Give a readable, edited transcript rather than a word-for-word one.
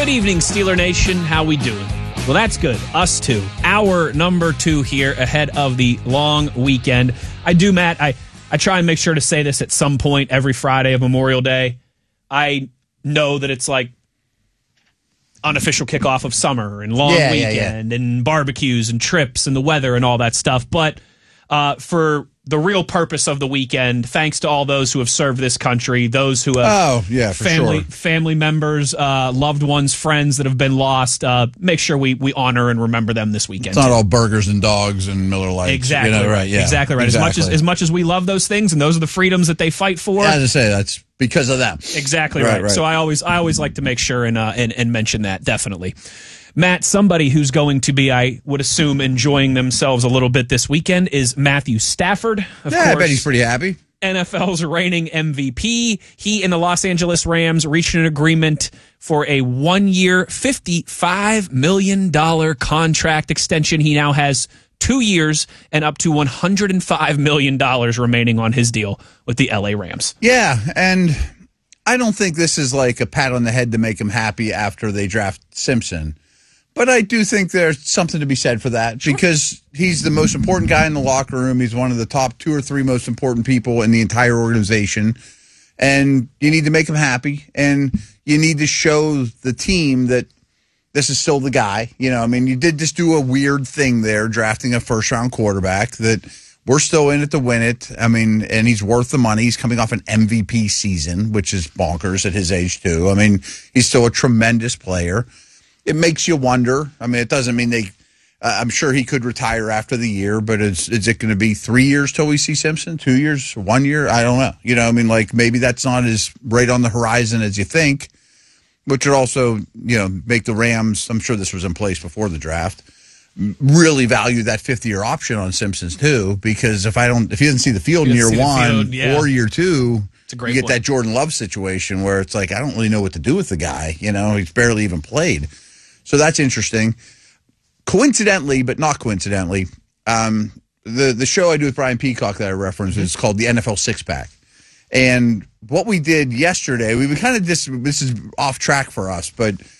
Good evening, Steeler Nation. How we doing? Well, that's good. Us too. Hour number 2 here ahead of the long weekend. I do, Matt. I try and make sure to say this at some point every Friday of Memorial Day. I know that it's like unofficial kickoff of summer and long weekend and barbecues and trips and the weather and all that stuff. But for the real purpose of the weekend, thanks to all those who have served this country, those who have family members, loved ones, friends that have been lost, make sure we honor and remember them this weekend. It's not all burgers and dogs and Miller Lights. Exactly. Right. Yeah. Exactly right. Exactly. As much as we love those things and those are the freedoms that they fight for. Yeah, as I say, that's because of them. Exactly right. So I always like to make sure and mention that, definitely. Matt, somebody who's going to be, I would assume, enjoying themselves a little bit this weekend is Matthew Stafford. Of course, I bet he's pretty happy. NFL's reigning MVP. He and the Los Angeles Rams reached an agreement for a 1-year, $55 million contract extension. He now has 2 years and up to $105 million remaining on his deal with the LA Rams. Yeah, and I don't think this is like a pat on the head to make him happy after they draft Simpson. But I do think there's something to be said for that because he's the most important guy in the locker room. He's one of the top 2 or 3 most important people in the entire organization. And you need to make him happy. And you need to show the team that this is still the guy. You know, I mean, you did just do a weird thing there, drafting a first-round quarterback that we're still in it to win it. I mean, and he's worth the money. He's coming off an MVP season, which is bonkers at his age, too. I mean, he's still a tremendous player. It makes you wonder. I mean, it doesn't mean I'm sure he could retire after the year, but is it going to be 3 years till we see Simpson? 2 years? 1 year? I don't know. You know, I mean, like maybe that's not as right on the horizon as you think, which would also, you know, make the Rams, I'm sure this was in place before the draft, really value that 5th-year option on Simpsons too, because if he doesn't see the field in year 1 or year 2, you get that Jordan Love situation where it's like, I don't really know what to do with the guy. You know, he's barely even played. So that's interesting. Coincidentally, but not coincidentally, the show I do with Brian Peacock that I referenced is called the NFL Six Pack. And what we did yesterday, we kind of this is off track for us, but